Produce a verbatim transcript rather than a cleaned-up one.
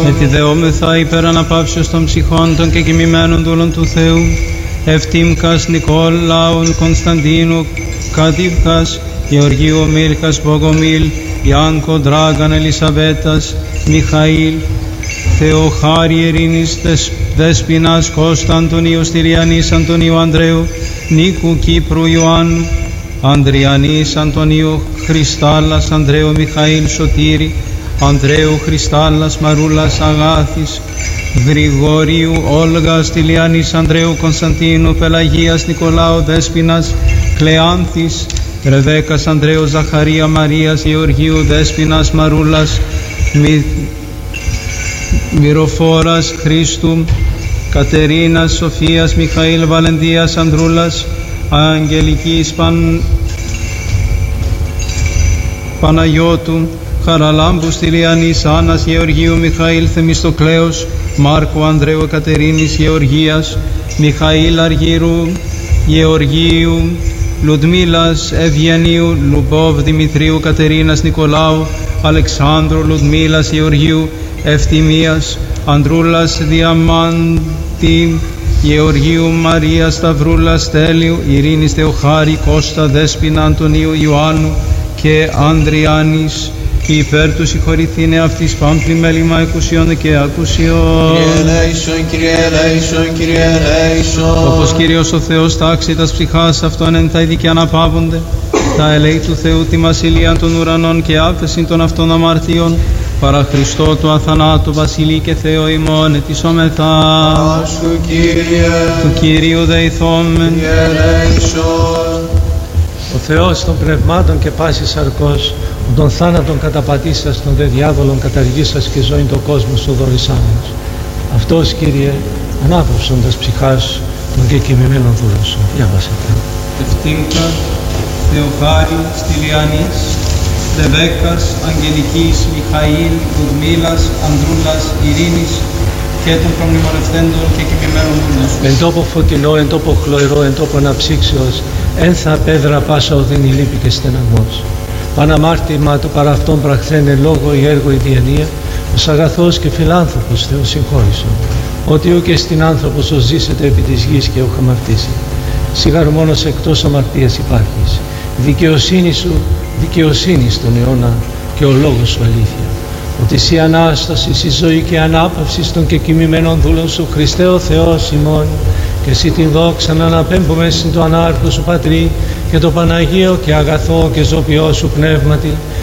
Ετιδεόμεθα υπέρ αναπαύσεως των ψυχών των και κοιμημένων δούλων του Θεού, Ευτύμκας, Νικόλαον, Κωνσταντίνου, Κατίβκας, Γεωργίου, Μίλκας, Μπογομίλ, Ιάνκο, Δράγαν, Ελισαβέτας, Μιχαήλ, Θεοχάρη, Ειρήνης, Δέσποινας, Κώστα, Αντωνίου, Στυλιανής, Αντωνίου, Ανδρέου, Νίκου, Κύπρου, Ιωάννου, Ανδριανής, Αντωνίου, Χριστάλλας, Ανδρέου, Μιχαήλ, Σωτήρη, Ανδρέου, Χριστάλλας, Μαρούλας, Αγάθης, Γρηγορίου, Όλγας, Τηλιανής, Ανδρέου, Κωνσταντίνου, Πελαγίας, Νικολάου, Δέσποινας, Κλεάνθης, Ρεβέκας, Ανδρέου, Ζαχαρία, Μαρίας, Γεωργίου, Δέσποινας, Μαρούλας, Μη... Μυροφόρας, Χρήστου, Κατερίνας, Σοφίας, Μιχαήλ, Βαλεντίας, Ανδρούλας, Αγγελικής, Παν... Παναγιώτου, Χαραλάμπου, Στυλιανής, Άννας, Γεωργίου, Μιχαήλ, Θεμιστοκλέος, Μάρκου, Ανδρέου, Κατερίνης, Γεωργίας, Μιχαήλ, Αργύρου, Γεωργίου, Λουδμίλας, Ευγενίου, Λουμπόβ, Δημητρίου, Κατερίνας, Νικολάου, Αλεξάνδρου, Λουδμίλας, Γεωργίου, Ευθυμίας, Ανδρούλας, Διαμάντη, Γεωργίου, Μαρία, Σταυρούλας, Στέλιου, Ειρήνης, Θεοχάρη, Κώστα, Δέσποινα, Αντωνίου, Ιωάννου και Ανδριάνης, υπέρ του συγχωρηθήνε αυτής πάμπλη μέλημα εκουσιών και ακουσιών. Κύριε ελέησον, Κύριε ελέησον, Κύριε ελέησον. Όπως Κύριος ο Θεός τάξει τας ψυχάς αυτών εν τα ειδικιά αναπαύονται, τα ελέη του Θεού τη βασιλεία των ουρανών και άφεση των αυτών αμαρτίων, παρά Χριστό του αθανάτου βασιλεί και Θεό ημών ετισόμεθα. Άσου, Κύριε, του Κυρίου δεηθόμεν. Κύριε ελέησον. Ο Θεός των πνευμάτων και πάσης σαρκός, των θάνατων καταπατήσας, των δε διάβολων καταργήσας και ζώην το κόσμο σου δωρησάμενος. Αυτός, Κύριε, ανάπαυσον τας ψυχάς των και κοιμημένων δούλων σου. Διάβασετε. Ευτύμκα, Θεοχάρη, Στυλιανής, Ρεβέκας, Αγγελικής, Μιχαήλ, Λουδμίλας, Ανδρούλας, Ειρήνης και των προμνημονευτέντων και κοιμημένων δούλων σου. Εν τόπο φωτεινό, εν τόπο χλωερό, εν τόπο αναψύξεως, εν θα πέδρα πάσα οδύνη λύπη και στεναγμός. Παναμάρτημα το παρά αυτόν πραχθένε λόγο ή έργο η διανία, ως αγαθός και φιλάνθρωπος Θεός συγχώρησον, ότι ου και στην άνθρωπος ως ζήσετε επί της γης και ου χαμαρτήσει. Σιγάρ μόνος εκτός αμαρτίας υπάρχεις. Δικαιοσύνη σου, δικαιοσύνη στον αιώνα και ο λόγος σου αλήθεια. Ότι εσύ Ανάσταση, η ζωή και ανάπαυση των και κοιμημένων δούλων σου, Χριστέ ο Θεός ημών, και εσύ την δόξα να αναπέμπουμε συν το ανάρχο σου Πατρί και το Παναγίο και αγαθό και ζωπιό σου πνεύματι,